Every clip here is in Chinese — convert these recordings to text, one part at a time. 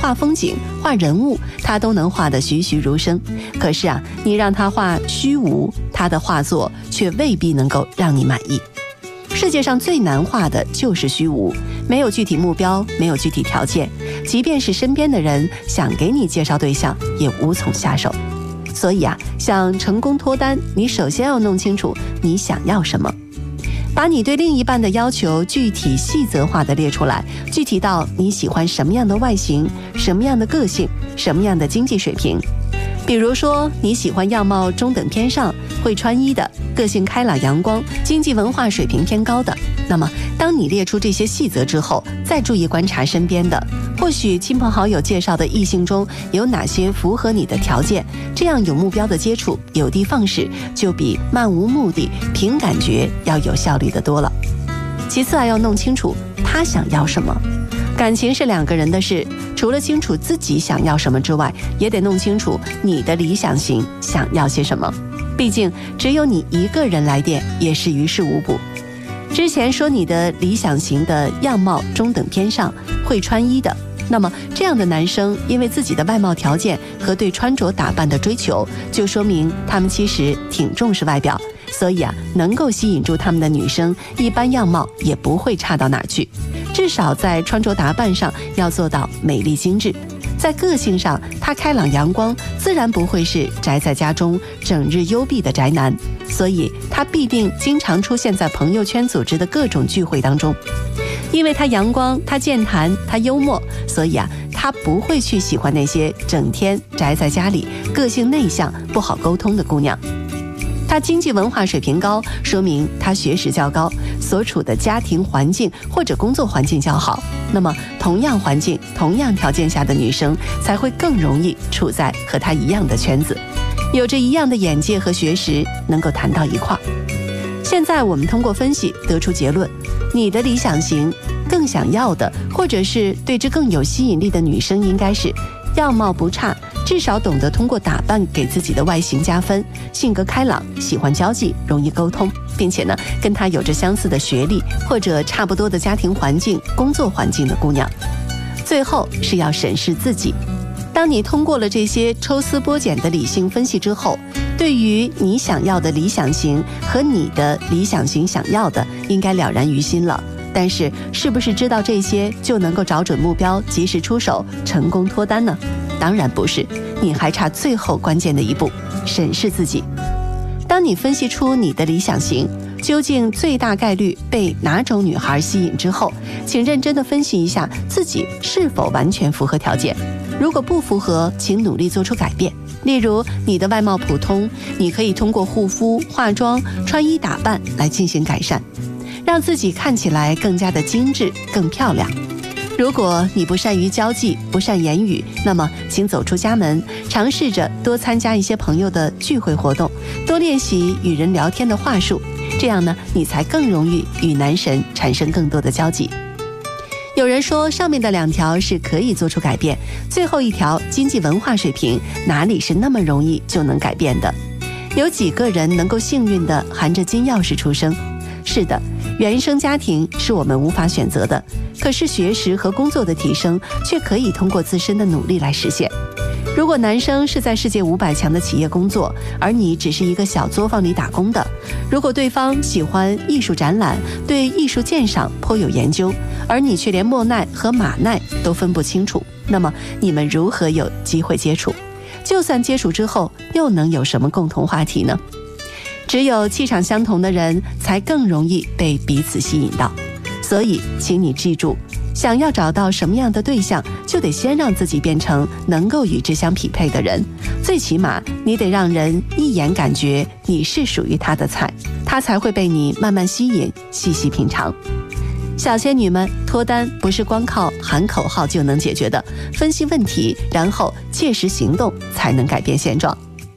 画风景、画人物，他都能画得栩栩如生。可是啊，你让他画虚无，他的画作却未必能够让你满意。世界上最难画的就是虚无，没有具体目标，没有具体条件，即便是身边的人想给你介绍对象，也无从下手。所以啊，想成功脱单，你首先要弄清楚你想要什么，把你对另一半的要求具体细则化的列出来，具体到你喜欢什么样的外形，什么样的个性，什么样的经济水平。比如说你喜欢样貌中等偏上，会穿衣的，个性开朗阳光，经济文化水平偏高的。那么当你列出这些细则之后，再注意观察身边的，或许亲朋好友介绍的异性中有哪些符合你的条件，这样有目标的接触，有的放矢，就比漫无目的凭感觉要有效率的多了。其次要弄清楚他想要什么。感情是两个人的事，除了清楚自己想要什么之外，也得弄清楚你的理想型想要些什么。毕竟只有你一个人来电也是于事无补。之前说你的理想型的样貌中等偏上，会穿衣的，那么这样的男生因为自己的外貌条件和对穿着打扮的追求，就说明他们其实挺重视外表，所以啊，能够吸引住他们的女生，一般样貌也不会差到哪儿去。至少在穿着打扮上要做到美丽精致。在个性上，他开朗阳光，自然不会是宅在家中整日幽闭的宅男，所以他必定经常出现在朋友圈组织的各种聚会当中。因为他阳光，他健谈，他幽默，所以啊，他不会去喜欢那些整天宅在家里、个性内向、不好沟通的姑娘。他经济文化水平高，说明他学识较高，所处的家庭环境或者工作环境较好。那么同样环境、同样条件下的女生才会更容易处在和他一样的圈子，有着一样的眼界和学识，能够谈到一块儿。现在我们通过分析得出结论，你的理想型更想要的，或者是对之更有吸引力的女生，应该是样貌不差，至少懂得通过打扮给自己的外形加分，性格开朗，喜欢交际，容易沟通，并且呢，跟他有着相似的学历或者差不多的家庭环境、工作环境的姑娘。最后是要审视自己。当你通过了这些抽丝剥茧的理性分析之后，对于你想要的理想型和你的理想型想要的，应该了然于心了。但是，是不是知道这些就能够找准目标，及时出手，成功脱单呢？当然不是，你还差最后关键的一步，审视自己。当你分析出你的理想型究竟最大概率被哪种女孩吸引之后，请认真地分析一下自己是否完全符合条件。如果不符合，请努力做出改变。例如，你的外貌普通，你可以通过护肤、化妆、穿衣打扮来进行改善，让自己看起来更加的精致、更漂亮。如果你不善于交际，不善言语，那么请走出家门，尝试着多参加一些朋友的聚会活动，多练习与人聊天的话术，这样呢，你才更容易与男神产生更多的交集。有人说，上面的2条是可以做出改变，最后一条经济文化水平哪里是那么容易就能改变的？有几个人能够幸运的含着金钥匙出生？是的，原生家庭是我们无法选择的，可是学识和工作的提升却可以通过自身的努力来实现。如果男生是在世界500强的企业工作，而你只是一个小作坊里打工的，如果对方喜欢艺术展览，对艺术鉴赏颇有研究，而你却连莫奈和马奈都分不清楚，那么你们如何有机会接触？就算接触之后，又能有什么共同话题呢？只有气场相同的人才更容易被彼此吸引到。所以请你记住，想要找到什么样的对象，就得先让自己变成能够与之相匹配的人，最起码你得让人一眼感觉你是属于他的菜，他才会被你慢慢吸引，细细品尝。小仙女们，脱单不是光靠喊口号就能解决的，分析问题，然后切实行动，才能改变现状。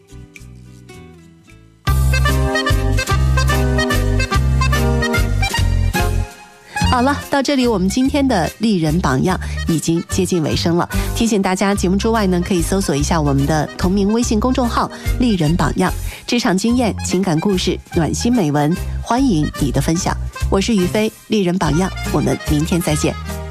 好了，到这里我们今天的丽人榜样已经接近尾声了。提醒大家，节目之外呢，可以搜索一下我们的同名微信公众号丽人榜样，职场经验、情感故事、暖心美文，欢迎你的分享。我是于飞，丽人榜样，我们明天再见。